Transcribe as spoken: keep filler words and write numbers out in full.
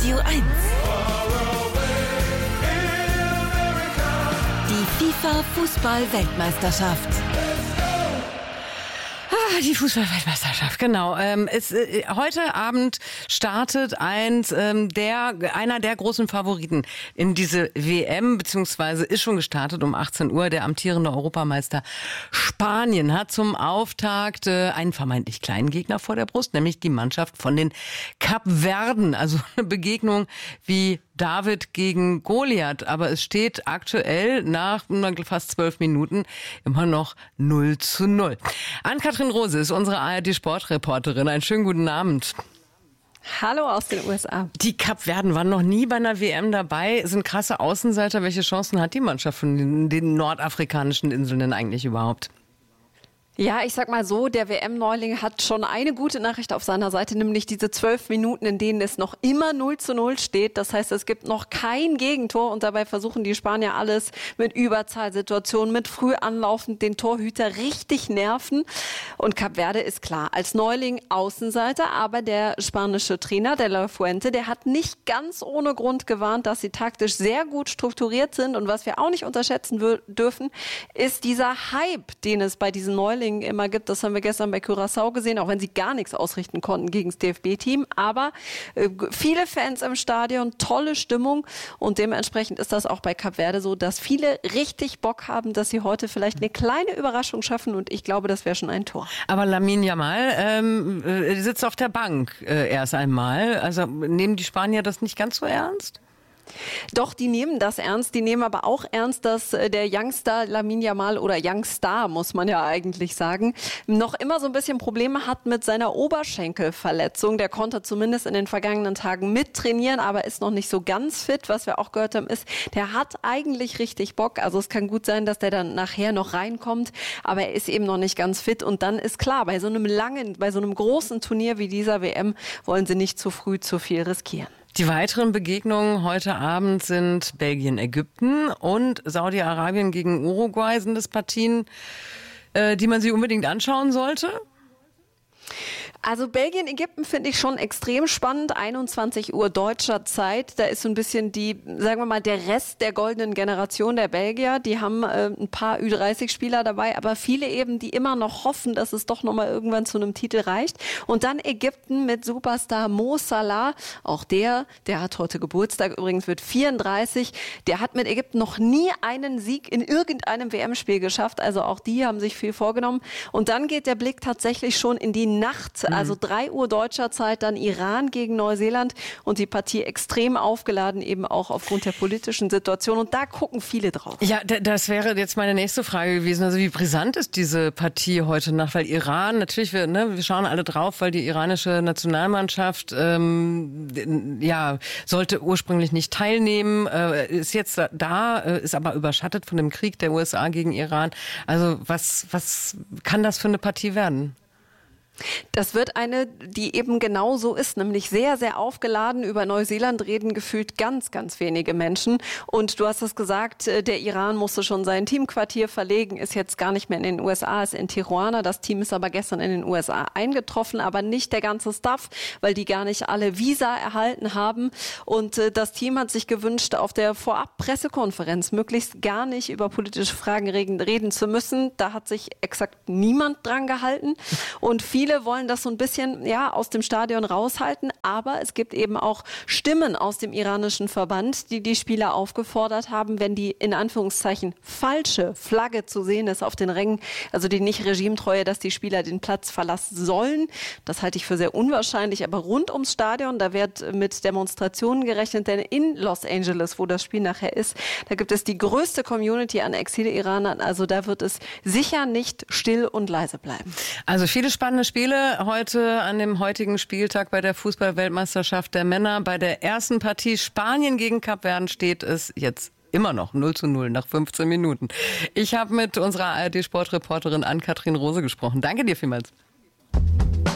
Radio eins. Die FIFA-Fußball-Weltmeisterschaft. Ah, die Fußball-Weltmeisterschaft, genau. Ähm, es, äh, heute Abend startet eins ähm, der einer der großen Favoriten in diese W M, beziehungsweise ist schon gestartet um achtzehn Uhr. Der amtierende Europameister Spanien hat zum Auftakt äh, einen vermeintlich kleinen Gegner vor der Brust, nämlich die Mannschaft von den Kapverden. Also eine Begegnung wie David gegen Goliath, aber es steht aktuell nach fast zwölf Minuten immer noch null zu null. Ann-Kathrin Rose ist unsere A R D-Sportreporterin. Einen schönen guten Abend. Hallo aus den U S A. Die Kapverden waren noch nie bei einer W M dabei, sind krasse Außenseiter. Welche Chancen hat die Mannschaft von den, den nordafrikanischen Inseln denn eigentlich überhaupt? Ja, ich sag mal so, der W M-Neuling hat schon eine gute Nachricht auf seiner Seite, nämlich diese zwölf Minuten, in denen es noch immer null zu null steht. Das heißt, es gibt noch kein Gegentor und dabei versuchen die Spanier alles mit Überzahlsituationen, mit früh anlaufend den Torhüter richtig nerven. Und Kap Verde ist klar, als Neuling Außenseiter, aber der spanische Trainer, De La Fuente, der hat nicht ganz ohne Grund gewarnt, dass sie taktisch sehr gut strukturiert sind. Und was wir auch nicht unterschätzen dürfen, ist dieser Hype, den es bei diesen Neulingen immer gibt. Das haben wir gestern bei Curaçao gesehen, auch wenn sie gar nichts ausrichten konnten gegen das D F B-Team. Aber äh, viele Fans im Stadion, tolle Stimmung und dementsprechend ist das auch bei Kap Verde so, dass viele richtig Bock haben, dass sie heute vielleicht eine kleine Überraschung schaffen und ich glaube, das wäre schon ein Tor. Aber Lamine Yamal ähm, äh, sitzt auf der Bank äh, erst einmal. Also nehmen die Spanier das nicht ganz so ernst? Doch, die nehmen das ernst. Die nehmen aber auch ernst, dass der Youngster Lamine Yamal oder Youngstar, muss man ja eigentlich sagen, noch immer so ein bisschen Probleme hat mit seiner Oberschenkelverletzung. Der konnte zumindest in den vergangenen Tagen mittrainieren, aber ist noch nicht so ganz fit. Was wir auch gehört haben, ist, der hat eigentlich richtig Bock. Also es kann gut sein, dass der dann nachher noch reinkommt, aber er ist eben noch nicht ganz fit. Und dann ist klar, bei so einem langen, bei so einem großen Turnier wie dieser W M wollen sie nicht zu früh zu viel riskieren. Die weiteren Begegnungen heute Abend sind Belgien-Ägypten und Saudi-Arabien gegen Uruguay. Sind das Partien, äh, die man sich unbedingt anschauen sollte? Also Belgien, Ägypten finde ich schon extrem spannend. einundzwanzig Uhr deutscher Zeit. Da ist so ein bisschen die, sagen wir mal, der Rest der goldenen Generation der Belgier. Die haben äh, ein paar Ü dreißig Spieler dabei, aber viele eben, die immer noch hoffen, dass es doch nochmal irgendwann zu einem Titel reicht. Und dann Ägypten mit Superstar Mo Salah. Auch der, der hat heute Geburtstag, übrigens wird vierunddreißig. Der hat mit Ägypten noch nie einen Sieg in irgendeinem W M-Spiel geschafft. Also auch die haben sich viel vorgenommen. Und dann geht der Blick tatsächlich schon in die Nacht. Also drei Uhr deutscher Zeit, dann Iran gegen Neuseeland und die Partie extrem aufgeladen, eben auch aufgrund der politischen Situation. Und da gucken viele drauf. Ja, das wäre jetzt meine nächste Frage gewesen. Also wie brisant ist diese Partie heute Nacht? Weil Iran, natürlich, wir, ne, wir schauen alle drauf, weil die iranische Nationalmannschaft ähm, ja, sollte ursprünglich nicht teilnehmen, äh, ist jetzt da, äh, ist aber überschattet von dem Krieg der U S A gegen Iran. Also was, was kann das für eine Partie werden? Das wird eine, die eben genau so ist, nämlich sehr, sehr aufgeladen. Über Neuseeland reden gefühlt ganz, ganz wenige Menschen. Und du hast es gesagt, der Iran musste schon sein Teamquartier verlegen, ist jetzt gar nicht mehr in den U S A, ist in Tijuana. Das Team ist aber gestern in den U S A eingetroffen, aber nicht der ganze Staff, weil die gar nicht alle Visa erhalten haben. Und äh, das Team hat sich gewünscht, auf der Vorab-Pressekonferenz möglichst gar nicht über politische Fragen reden, reden zu müssen. Da hat sich exakt niemand dran gehalten. Und viele Viele wollen das so ein bisschen ja aus dem Stadion raushalten, aber es gibt eben auch Stimmen aus dem iranischen Verband, die die Spieler aufgefordert haben, wenn die in Anführungszeichen falsche Flagge zu sehen ist auf den Rängen, also die nicht regimetreue, dass die Spieler den Platz verlassen sollen. Das halte ich für sehr unwahrscheinlich, aber rund ums Stadion, da wird mit Demonstrationen gerechnet, denn in Los Angeles, wo das Spiel nachher ist, da gibt es die größte Community an Exil-Iranern, also da wird es sicher nicht still und leise bleiben. Also viele spannende Spiele heute an dem heutigen Spieltag bei der Fußball-Weltmeisterschaft der Männer. Bei der ersten Partie Spanien gegen Kapverden steht es jetzt immer noch null zu null nach fünfzehn Minuten. Ich habe mit unserer A R D-Sportreporterin Ann-Kathrin Rose gesprochen. Danke dir vielmals.